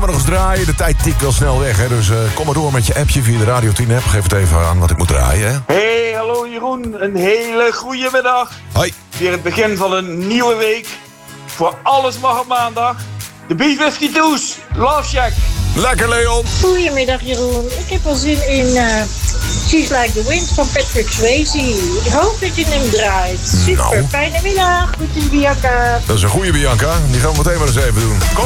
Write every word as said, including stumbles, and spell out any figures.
we nog eens draaien. De tijd tikt wel snel weg, hè. Dus uh, kom maar door met je appje via de Radio tien app. Geef het even aan wat ik moet draaien, hè. Hey, hallo Jeroen. Een hele goede middag. Hoi. Weer het begin van een nieuwe week. Voor alles mag op maandag. De B vijfentwintig, Love Shack. Lekker, Leon. Goedemiddag, Jeroen. Ik heb wel zin in uh, She's Like the Wind van Patrick Swayze. Ik hoop dat je hem draait. Super, nou. Fijne middag. Goed, Bianca. Dat is een goede Bianca. Die gaan we meteen maar eens even doen. Kom.